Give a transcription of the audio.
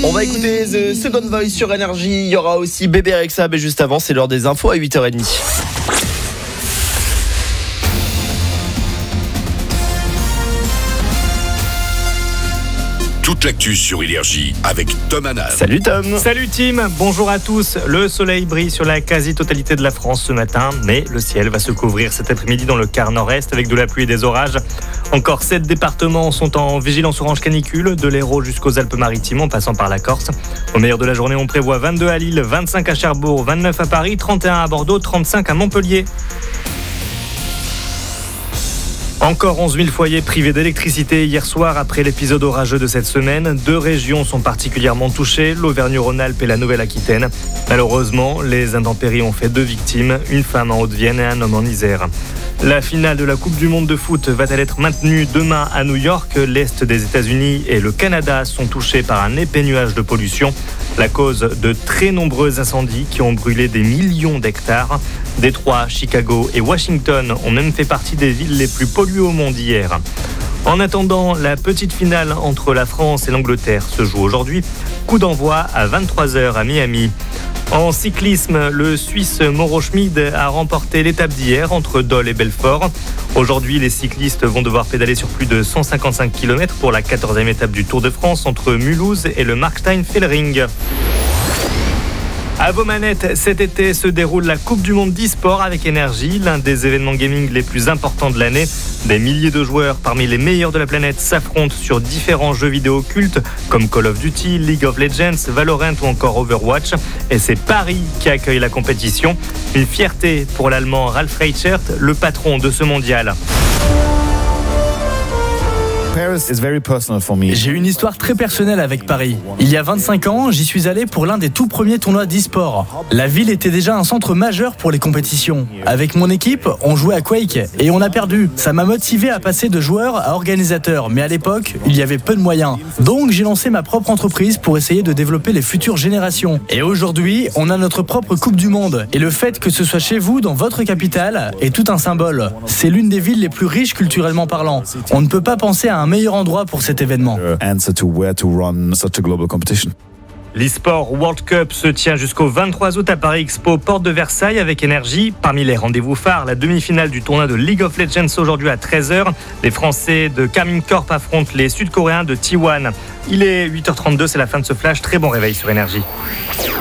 On va écouter The Second Voice sur Énergie. Il y aura aussi Bébé Rexha, mais juste avant, c'est l'heure des infos à 8h30. Toute l'actu sur Énergie avec Tom Hanan. Salut Tom. Salut Tim, bonjour à tous. Le soleil brille sur la quasi-totalité de la France ce matin, mais le ciel va se couvrir cet après-midi dans le quart nord-est avec de la pluie et des orages. Encore 7 départements sont en vigilance orange canicule, de l'Hérault jusqu'aux Alpes-Maritimes en passant par la Corse. Au meilleur de la journée, on prévoit 22 à Lille, 25 à Cherbourg, 29 à Paris, 31 à Bordeaux, 35 à Montpellier. Encore 11 000 foyers privés d'électricité hier soir après l'épisode orageux de cette semaine. 2 régions sont particulièrement touchées, l'Auvergne-Rhône-Alpes et la Nouvelle-Aquitaine. Malheureusement, les intempéries ont fait 2 victimes, une femme en Haute-Vienne et un homme en Isère. La finale de la Coupe du Monde de foot va-t-elle être maintenue demain à New York ? L'Est des États-Unis et le Canada sont touchés par un épais nuage de pollution. La cause de très nombreux incendies qui ont brûlé des millions d'hectares. Détroit, Chicago et Washington ont même fait partie des villes les plus polluées au monde hier. En attendant, la petite finale entre la France et l'Angleterre se joue aujourd'hui. Coup d'envoi à 23h à Miami. En cyclisme, le Suisse Mauro Schmid a remporté l'étape d'hier entre Dole et Belfort. Aujourd'hui, les cyclistes vont devoir pédaler sur plus de 155 km pour la 14e étape du Tour de France entre Mulhouse et le Markstein-Fellering. À vos manettes, cet été se déroule la Coupe du Monde d'e-sport avec Énergie, l'un des événements gaming les plus importants de l'année. Des milliers de joueurs parmi les meilleurs de la planète s'affrontent sur différents jeux vidéo cultes comme Call of Duty, League of Legends, Valorant ou encore Overwatch. Et c'est Paris qui accueille la compétition. Une fierté pour l'Allemand Ralf Reichert, le patron de ce mondial. J'ai une histoire très personnelle avec Paris. Il y a 25 ans, j'y suis allé pour l'un des tout premiers tournois d'e-sport. La ville était déjà un centre majeur pour les compétitions. Avec mon équipe, on jouait à Quake et on a perdu. Ça m'a motivé à passer de joueur à organisateur, mais à l'époque, il y avait peu de moyens. Donc j'ai lancé ma propre entreprise pour essayer de développer les futures générations. Et aujourd'hui, on a notre propre Coupe du Monde. Et le fait que ce soit chez vous, dans votre capitale, est tout un symbole. C'est l'une des villes les plus riches culturellement parlant. On ne peut pas penser à un meilleur endroit pour cet événement. L'e-sport World Cup se tient jusqu'au 23 août à Paris Expo, porte de Versailles avec Énergie. Parmi les rendez-vous phares, la demi-finale du tournoi de League of Legends aujourd'hui à 13h. Les Français de Carmine Corp affrontent les Sud-Coréens de T1. Il est 8h32, c'est la fin de ce flash. Très bon réveil sur Énergie.